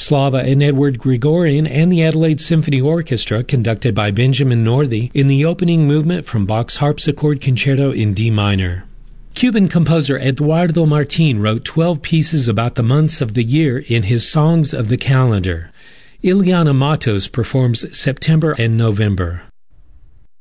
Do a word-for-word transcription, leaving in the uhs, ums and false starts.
Slava and Edward Gregorian and the Adelaide Symphony Orchestra, conducted by Benjamin Northey, in the opening movement from Bach's Harpsichord Concerto in D minor. Cuban composer Eduardo Martin wrote twelve pieces about the months of the year in his Songs of the Calendar. Ileana Matos performs September and November.